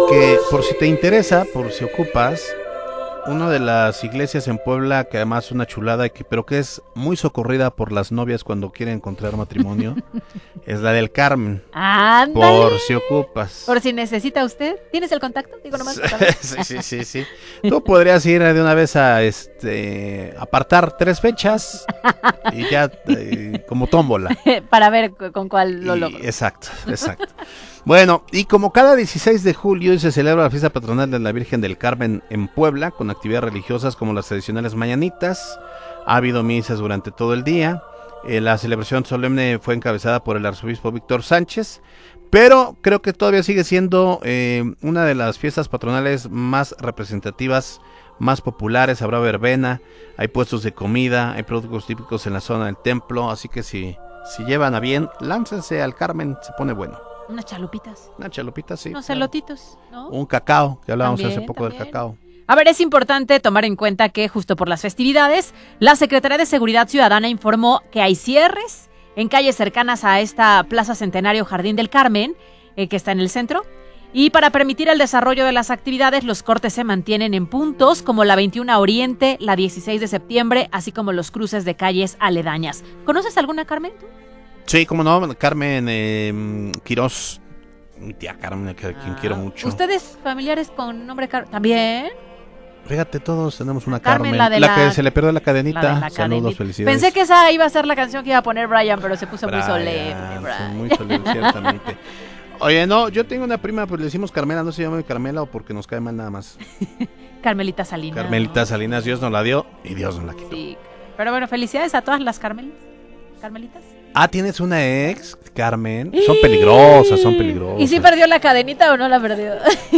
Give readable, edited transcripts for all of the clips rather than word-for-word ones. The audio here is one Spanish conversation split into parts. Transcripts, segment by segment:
que por si te interesa, por si ocupas, una de las iglesias en Puebla que además es una chulada, pero que es muy socorrida por las novias cuando quieren encontrar matrimonio, es la del Carmen. ¡Ándale! Por si ocupas. Por si necesita usted. ¿Tienes el contacto? Digo nomás. Sí. Tú podrías ir de una vez a apartar 3 fechas y ya como tómbola. Para ver con cuál lo logro. Exacto. Bueno, y como cada 16 de julio se celebra la fiesta patronal de la Virgen del Carmen en Puebla, con actividades religiosas como las tradicionales mañanitas. Ha habido misas durante todo el día. La celebración solemne fue encabezada por el arzobispo Víctor Sánchez, pero creo que todavía sigue siendo una de las fiestas patronales más representativas, más populares. Habrá verbena, hay puestos de comida, hay productos típicos en la zona del templo, así que si llevan a bien, láncense al Carmen, se pone bueno. Unas chalupitas. Una chalupita, sí. Unos elotitos, ¿no? Un cacao, que hablábamos También, hace poco del cacao. A ver, es importante tomar en cuenta que justo por las festividades, la Secretaría de Seguridad Ciudadana informó que hay cierres en calles cercanas a esta Plaza Centenario Jardín del Carmen, que está en el centro. Y para permitir el desarrollo de las actividades, los cortes se mantienen en puntos como la 21 Oriente, la 16 de septiembre, así como los cruces de calles aledañas. ¿Conoces alguna, Carmen, tú? Sí, cómo no, Carmen Quirós, mi tía Carmen, quien quiero mucho. ¿Ustedes familiares con nombre Carmen? ¿También? Fíjate, todos tenemos una Carmen, Carmen. La que se le perdió la cadenita. La Saludos, cadenita. felicidades. Pensé que esa iba a ser la canción que iba a poner Brian, pero se puso muy solemne. Muy solemne, ciertamente. Oye, no, yo tengo una prima, pues le decimos Carmela, no se llama Carmela o porque nos cae mal nada más. Carmelita Salinas. Carmelita Salinas, Dios nos la dio y Dios nos la quitó. Sí, pero bueno, felicidades a todas las Carmelitas. Ah, ¿tienes una ex, Carmen? Son peligrosas. ¿Y si perdió la cadenita o no la perdió?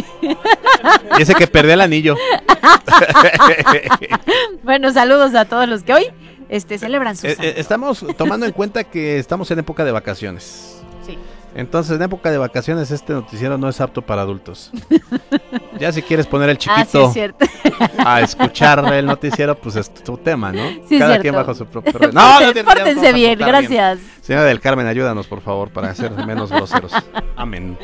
Dice que perdió el anillo. Bueno, saludos a todos los que hoy celebran sus santos. Estamos tomando en cuenta que estamos en época de vacaciones. Sí. Entonces, en época de vacaciones, este noticiero no es apto para adultos. Ya si quieres poner el chiquito sí, es a escuchar el noticiero, pues es tu tema, ¿no? Sí, cada quien bajo su propio red. No, pórtense bien, gracias. Señora del Carmen, ayúdanos, por favor, para ser menos groseros. Amén.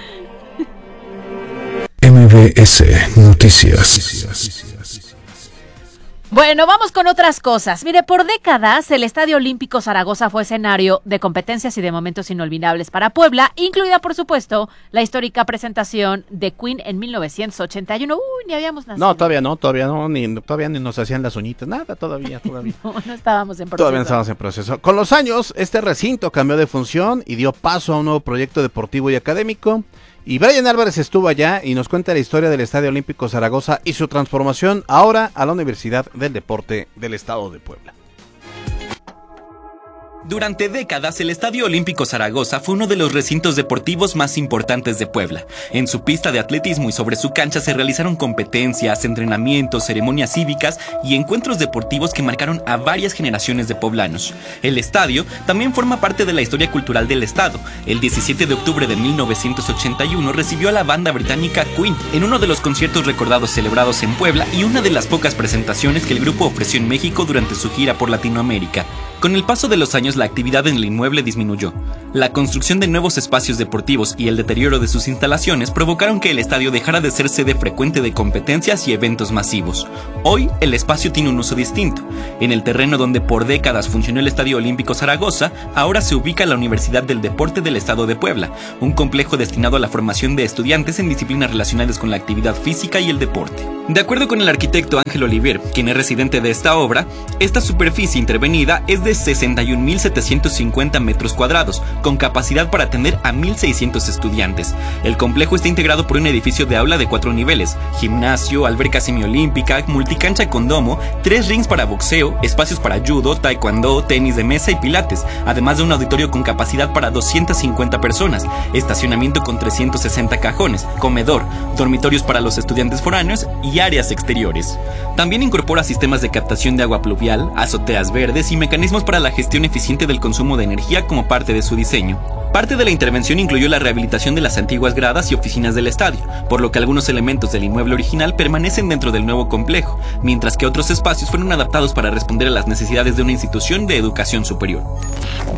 MBS Noticias. Bueno, vamos con otras cosas. Mire, por décadas el Estadio Olímpico Zaragoza fue escenario de competencias y de momentos inolvidables para Puebla, incluida, por supuesto, la histórica presentación de Queen en 1981. Uy, ni habíamos nacido. No, todavía no, ni nos hacían las uñitas, nada, todavía. No estábamos en proceso. Todavía no estábamos en proceso. Con los años, este recinto cambió de función y dio paso a un nuevo proyecto deportivo y académico. Y Brian Álvarez estuvo allá y nos cuenta la historia del Estadio Olímpico Zaragoza y su transformación ahora a la Universidad del Deporte del Estado de Puebla. Durante décadas, el Estadio Olímpico Zaragoza fue uno de los recintos deportivos más importantes de Puebla. En su pista de atletismo y sobre su cancha se realizaron competencias, entrenamientos, ceremonias cívicas y encuentros deportivos que marcaron a varias generaciones de poblanos. El estadio también forma parte de la historia cultural del estado. El 17 de octubre de 1981 recibió a la banda británica Queen en uno de los conciertos recordados celebrados en Puebla y una de las pocas presentaciones que el grupo ofreció en México durante su gira por Latinoamérica. Con el paso de los años, la actividad en el inmueble disminuyó. La construcción de nuevos espacios deportivos y el deterioro de sus instalaciones provocaron que el estadio dejara de ser sede frecuente de competencias y eventos masivos. Hoy, el espacio tiene un uso distinto. En el terreno donde por décadas funcionó el Estadio Olímpico Zaragoza, ahora se ubica la Universidad del Deporte del Estado de Puebla, un complejo destinado a la formación de estudiantes en disciplinas relacionadas con la actividad física y el deporte. De acuerdo con el arquitecto Ángel Olivier, quien es residente de esta obra, esta superficie intervenida es de 61.750 metros cuadrados, con capacidad para atender a 1.600 estudiantes. El complejo está integrado por un edificio de aula de 4 niveles, gimnasio, alberca semiolímpica, multicancha con domo, 3 rings para boxeo, espacios para judo, taekwondo, tenis de mesa y pilates, además de un auditorio con capacidad para 250 personas, estacionamiento con 360 cajones, comedor, dormitorios para los estudiantes foráneos y áreas exteriores. También incorpora sistemas de captación de agua pluvial, azoteas verdes y mecanismos para la gestión eficiente del consumo de energía como parte de su diseño. Parte de la intervención incluyó la rehabilitación de las antiguas gradas y oficinas del estadio, por lo que algunos elementos del inmueble original permanecen dentro del nuevo complejo, mientras que otros espacios fueron adaptados para responder a las necesidades de una institución de educación superior.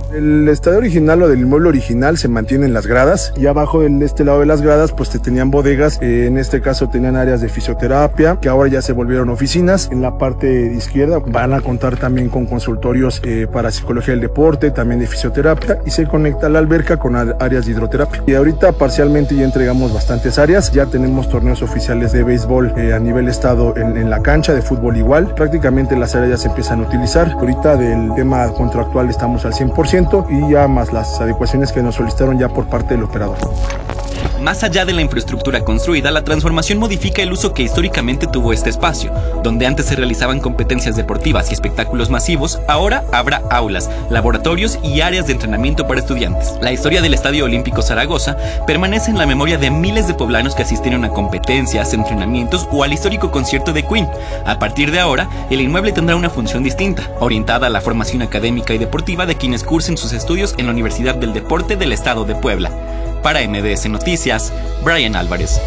El estadio original o del inmueble original se mantiene en las gradas, y abajo de este lado de las gradas pues tenían bodegas, en este caso tenían áreas de fisioterapia que ahora ya se volvieron oficinas. En la parte izquierda van a contar también con consultorios para psicología del deporte, también de fisioterapia, y se conecta la alberca con áreas de hidroterapia. Y ahorita parcialmente ya entregamos bastantes áreas, ya tenemos torneos oficiales de béisbol a nivel estado en la cancha, de fútbol igual, prácticamente las áreas ya se empiezan a utilizar. Ahorita del tema contractual estamos al 100% y ya más las adecuaciones que nos solicitaron ya por parte del operador. Más allá de la infraestructura construida, la transformación modifica el uso que históricamente tuvo este espacio. Donde antes se realizaban competencias deportivas y espectáculos masivos, ahora habrá aulas, laboratorios y áreas de entrenamiento para estudiantes. La historia del Estadio Olímpico Zaragoza permanece en la memoria de miles de poblanos que asistieron a competencias, entrenamientos o al histórico concierto de Queen. A partir de ahora, el inmueble tendrá una función distinta, orientada a la formación académica y deportiva de quienes cursen sus estudios en la Universidad del Deporte del Estado de Puebla. Para MBS Noticias, Brian Álvarez.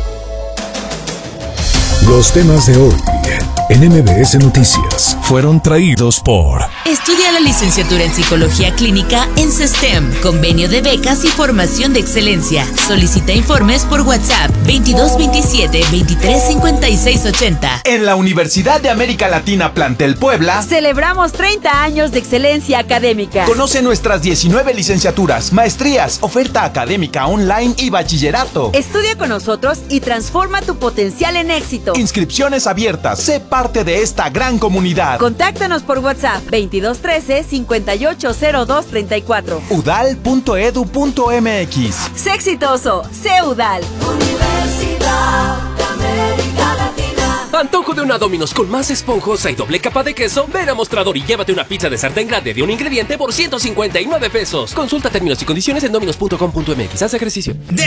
Los temas de hoy en MBS Noticias fueron traídos por... Estudia la licenciatura en Psicología Clínica en CESTEM. Convenio de becas y formación de excelencia. Solicita informes por WhatsApp 2227-235680. En la Universidad de América Latina Plantel Puebla celebramos 30 años de excelencia académica. Conoce nuestras 19 licenciaturas, maestrías, oferta académica online y bachillerato. Estudia con nosotros y transforma tu potencial en éxito. Inscripciones abiertas. Sé parte de esta gran comunidad. Contáctanos por WhatsApp 2213-580234. udal.edu.mx. Sé exitoso, sé UDAL. Universidad de América Latina. Antojo de una Domino's con más esponjosa y doble capa de queso. Ven a Mostrador y llévate una pizza de sartén grande de un ingrediente por 159 pesos. Consulta términos y condiciones en dominos.com.mx. Haz ejercicio.